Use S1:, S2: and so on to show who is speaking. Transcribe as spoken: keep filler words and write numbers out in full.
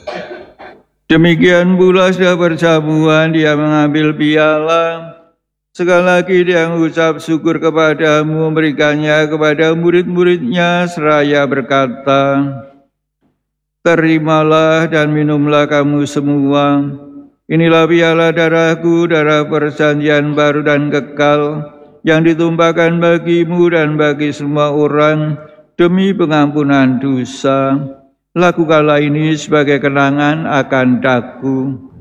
S1: Demikian pula setelah perjamuan dia mengambil piala. Sekali lagi dia mengucap syukur kepadamu, memberikannya kepada murid-muridnya seraya berkata, terimalah dan minumlah kamu semua. Inilah piala darahku, darah perjanjian baru dan kekal, yang ditumpahkan bagimu dan bagi semua orang demi pengampunan dosa. Lakukanlah ini sebagai kenangan akan daku.